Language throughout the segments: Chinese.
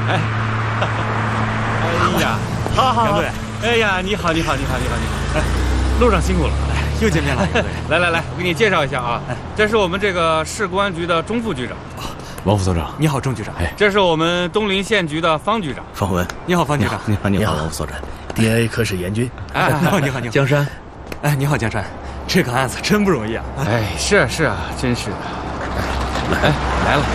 哎呀， 好， 杨队，哎呀，你好，哎，路上辛苦了， 又见面了。 来，我给你介绍一下啊，这是我们这个市公安局的钟副局长， 王副所长， 你好，钟局长。 这是我们东陵县局的方局长。 方文， 你好，方局长。 你好，王副所长。DNA 科室严军。 你好。 江山。 你好，江山。这个案子真不容易啊。 是啊，真是的。来了。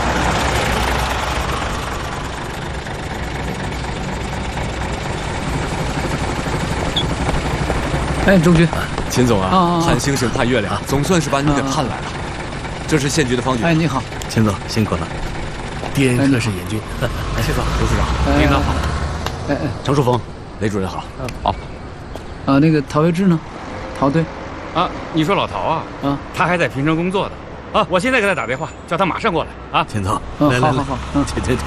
钟局， 秦总啊，盼星星盼月亮，总算是把你给盼来了。这是县局的方局。 你好， 秦总辛苦了。DNA 科室严军。 秦总，刘处长，领导好。程树峰，雷主任好。好。 那个陶维志呢？陶队。 你说老陶啊？他还在平城工作的。我现在给他打电话，叫他马上过来啊。 秦总，来， 好， 请。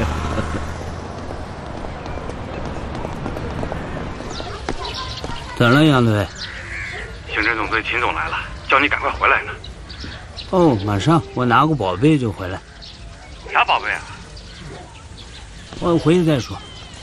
怎么了，杨队？ 刑侦总队秦总来了，叫你赶快回来呢。 哦，马上，我拿个宝贝就回来。 啥宝贝啊？ 我回去再说。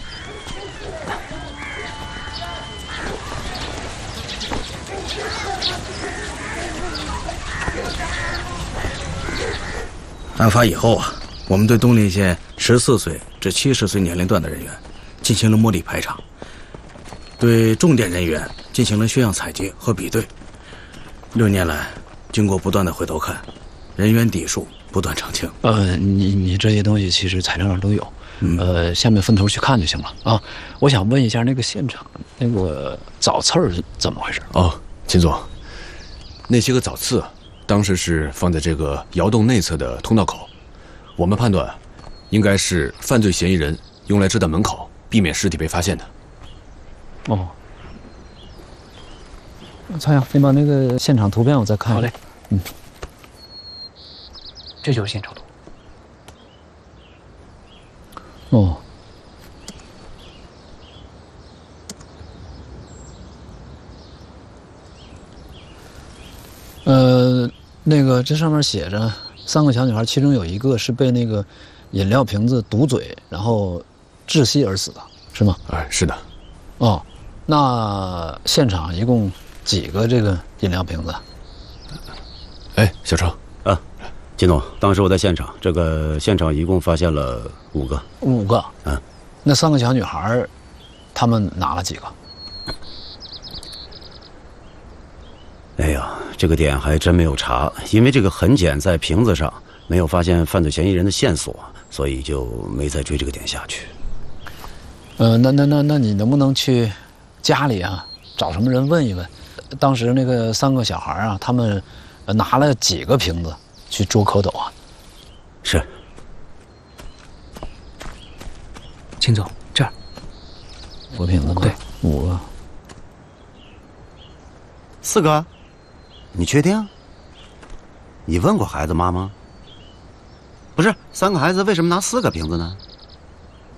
案发以后啊，我们对东陵县14岁至70岁年龄段的人员进行了模拟排查，对重点人员进行了血样采集和比对。6年来，经过不断的回头看，人员底数不断澄清。 你这些东西其实材料上都有，下面分头去看就行了啊。我想问一下，那个现场那个枣刺儿是怎么回事？ 秦总，那些个枣刺当时是放在这个窑洞内侧的通道口，我们判断应该是犯罪嫌疑人用来遮挡门口，避免尸体被发现的。 曹阳，你把那个现场图片我再看。好嘞。这就是现场图。那个这上面写着3个小女孩，其中有一个是被那个饮料瓶子堵嘴，然后窒息而死的，是吗？ 是的。 那现场一共几个这个饮料瓶子？ 小程金总，当时我在现场，这个现场一共发现了5个。 5个。那3个小女孩，她们拿了几个？ 哎呀，这个点还真没有查，因为这个痕检在瓶子上没有发现犯罪嫌疑人的线索，所以就没再追这个点下去。 那你能不能去家里啊，找什么人问一问，当时那个3个小孩啊，他们拿了几个瓶子去捉蝌蚪啊？ 是。 秦总，这儿5个瓶子吗？对，5个。 4个？你确定？你问过孩子妈吗？不是，3个孩子为什么拿4个瓶子呢？